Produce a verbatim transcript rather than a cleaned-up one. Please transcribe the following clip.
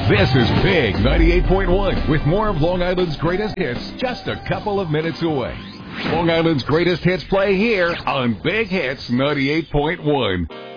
This is Big ninety-eight point one with more of Long Island's greatest hits just a couple of minutes away. Long Island's greatest hits play here on Big Hits ninety-eight point one.